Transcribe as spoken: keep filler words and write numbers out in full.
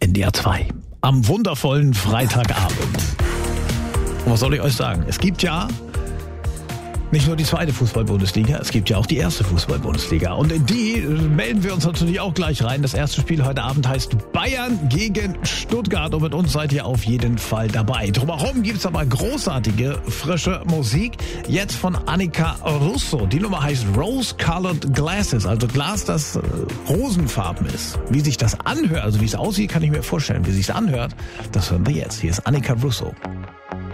N D R zwei. Am wundervollen Freitagabend. Und was soll ich euch sagen? Es gibt ja nicht nur die zweite Fußball-Bundesliga, es gibt ja auch die erste Fußball-Bundesliga. Und in die melden wir uns natürlich auch gleich rein. Das erste Spiel heute Abend heißt Bayern gegen Stuttgart. Und mit uns seid ihr auf jeden Fall dabei. Drumherum gibt es aber großartige, frische Musik. Jetzt von Annika Russo. Die Nummer heißt Rose Colored Glasses. Also Glas, das äh, rosenfarben ist. Wie sich das anhört, also wie es aussieht, kann ich mir vorstellen. Wie sich es anhört, das hören wir jetzt. Hier ist Annika Russo.